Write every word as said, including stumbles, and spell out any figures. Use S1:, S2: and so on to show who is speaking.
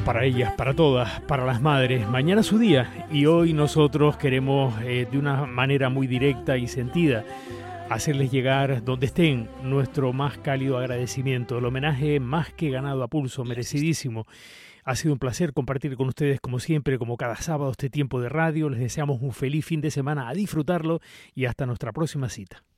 S1: Para ellas, para todas, para las madres. Mañana es su día y hoy nosotros queremos eh, de una manera muy directa y sentida hacerles llegar donde estén nuestro más cálido agradecimiento. El homenaje más que ganado a pulso, merecidísimo. Ha sido un placer compartir con ustedes como siempre, como cada sábado, este tiempo de radio. Les deseamos un feliz fin de semana, a disfrutarlo y hasta nuestra próxima cita.